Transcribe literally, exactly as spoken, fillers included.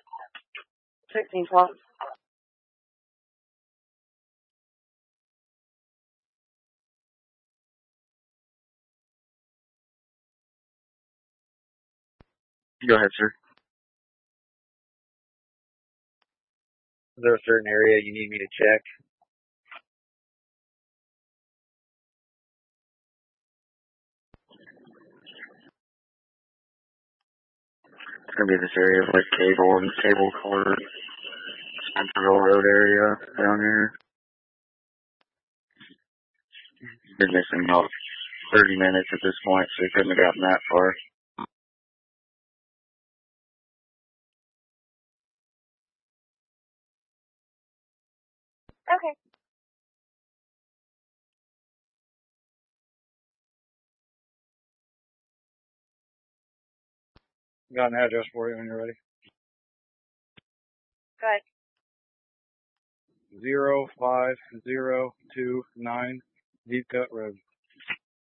sixteen twelve. Go ahead, sir. Is there a certain area you need me to check? It's gonna be this area of like Cable and Cable Court, Spencerville Road area down here. Been missing about thirty minutes at this point, so we couldn't have gotten that far. Okay. Got an address for you when you're ready. Go ahead. Zero five zero two nine Deep Cut Road.